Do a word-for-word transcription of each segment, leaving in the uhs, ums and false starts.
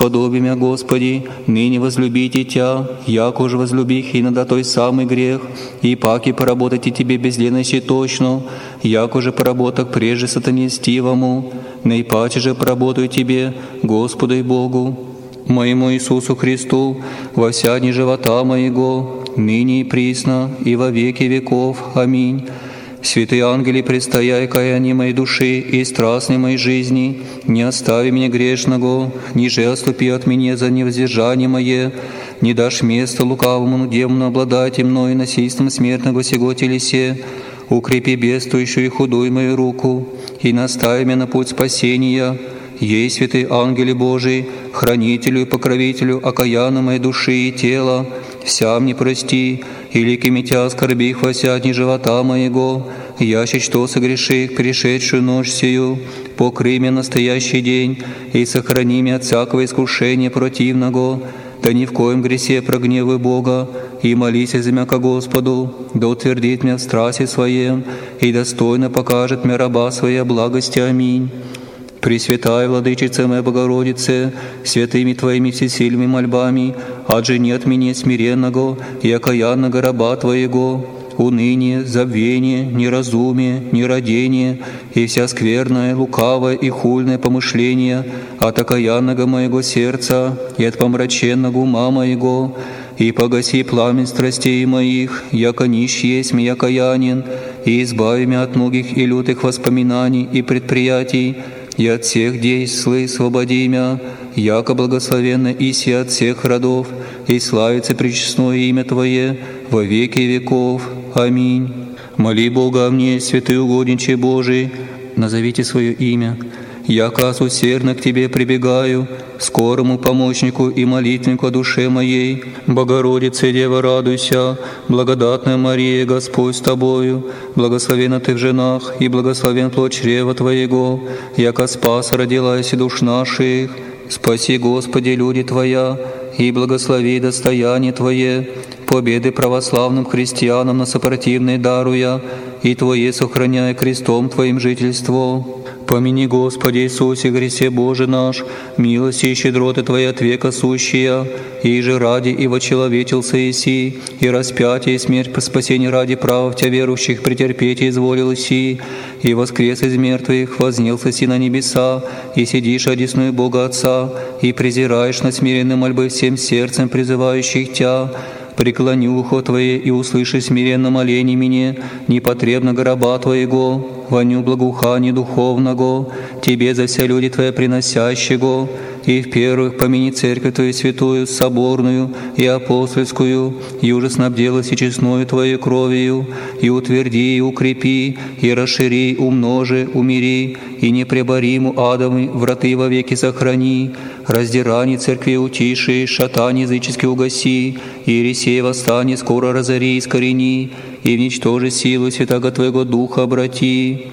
Подобие мя, Господи, ныне возлюбите Тя, яко же возлюбих и на той самый грех, и паки поработайте Тебе без лености точно, яко же поработок прежде сатане стивому, наипаче же поработаю Тебе, Господу и Богу, моему Иисусу Христу, во вся дни живота моего, ныне и присно, и во веки веков. Аминь. Святые ангели, предстояй каяние моей души и страстной моей жизни, не остави меня грешного, ниже отступи от меня за невоздержание мое, не дашь места лукавому демону обладать мною насильством смертного сего телесе, укрепи бедствующую и худую мою руку, и настави меня на путь спасения. Ей, святые ангели Божии, хранителю и покровителю окаянной моей души и тела, вся мне прости, и ликами Тя оскорбих во вся дни живота моего, яще что согреших пришедшую ночь сию, покрый меня настоящий день, и сохрани меня от всякого искушения противного, да ни в коем гресе прогневай Бога, и молись за меня ко Господу, да утвердит меня в страсти Своем, и достойно покажет мне раба Своей благости. Аминь. Пресвятая Владычица моя Богородице, святыми Твоими всесильными мольбами, отжени от меня смиренного и окаянного раба Твоего, уныние, забвение, неразумие, нерадение и вся скверное, лукавое и хульное помышление от окаянного моего сердца и от помраченного ума моего, и погаси пламень страстей моих, яко нищ есть ми окаянен, и избави меня от многих и лютых воспоминаний и предприятий, и от всех действий свободи мя, яко благословенно иси от всех родов, и славится пречестное имя Твое во веки веков. Аминь. Моли Бога о мне, святый угодничий Божий, назовите свое имя. Яко усердно к Тебе прибегаю, скорому помощнику и молитвеннику о душе моей. Богородице, Дева, радуйся, благодатная Мария, Господь с Тобою, благословенна Ты в женах, и благословен плод чрева Твоего, яко спаса родилась и душ наших. Спаси, Господи, люди Твоя, и благослови достояние Твое, победы православным христианам на сопротивные даруя, и Твое сохраняя крестом Твоим жительство. Помяни, Господи Иисусе Христе Боже наш, милости и щедроты Твои от века сущия, и же ради и вочеловечился Иси, и распятие и смерть по спасению ради права в Тя верующих претерпеть изволил Иси, и воскрес из мертвых, вознелся Си на небеса, и сидишь одесную Бога Отца, и презираешь на смиренные мольбы всем сердцем призывающих Тя. Преклони ухо Твое и услыши смиренно моление мне, непотребно гроба Твоего, воню благоухания духовного, Тебе за все люди Твои приносящего, и в первых помяни церковь Твою святую, соборную и апостольскую, и уже снабделась и честною Твоей кровью, и утверди, и укрепи, и расшири, умножи, умири, и непребориму адовы враты во веки сохрани, раздирание церкви утиши, шатань языческий угаси, и ересей восстани скоро разори и искорени, и вничтожи силу святаго Твоего Духа обрати.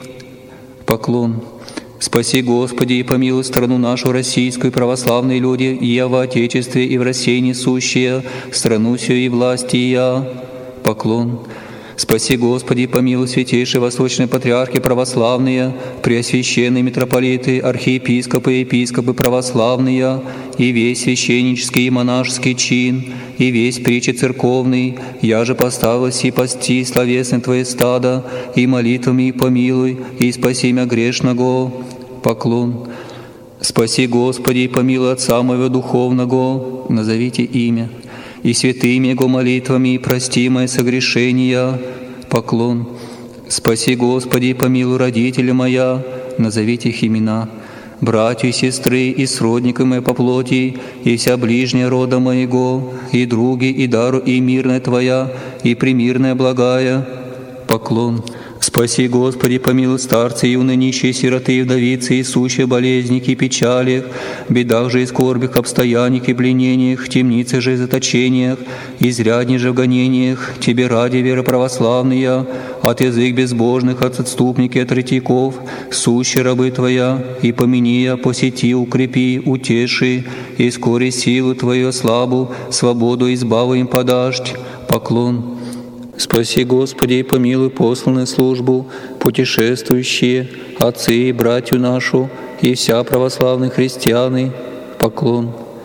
Поклон. Спаси, Господи, и помилуй страну нашу российскую, православные люди, и в Отечестве, и в России несущие, страну сию и власти я. Поклон. Спаси, Господи, и помилуй святейшие восточные патриархи православные, преосвященные митрополиты, архиепископы и епископы православные, и весь священнический и монашеский чин, и весь притчи церковный, я же поставилась и пасти словесное Твое стадо, и молитвами помилуй, и спаси мя грешного. Поклон. Спаси, Господи, и помилуй Отца моего духовного, назовите имя, и святыми Его молитвами прости мои согрешения. Поклон. Спаси, Господи, и помилуй родителя моя, назовите их имена, братья и сестры, и сродники мои по плоти, и вся ближняя рода моего, и други, и дару, и мирная Твоя, и примирная благая. Поклон. Спаси, Господи, помилуй старцы, юны, нищие, сироты, и вдовицы, и сущие болезники, и печалях, бедах же и скорбях, обстояниях и пленениях, темницах же и заточениях, изрядней же в гонениях, Тебе ради веры православные, от язык безбожных, от отступники, от ретиков, сущие рабы Твоя, и помяни я, посети, укрепи, утеши, и скоре силу Твою слабу, свободу избаву им подашь. Поклон. Спаси, Господи, и помилуй посланную службу, путешествующие, отцы и братью нашу, и вся православные христианы. Поклон.